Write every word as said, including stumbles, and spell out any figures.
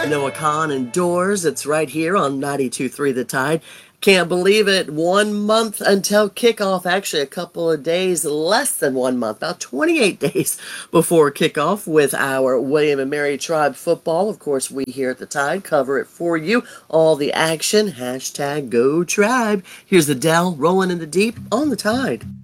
Noah Khan indoors. It's right here on ninety-two point three The Tide. Can't believe it. One month until kickoff. Actually, a couple of days, less than one month, about twenty-eight days before kickoff with our William and Mary Tribe football. Of course, we here at The Tide cover it for you. All the action. Hashtag Go Tribe. Here's the Dell rolling in the deep on The Tide.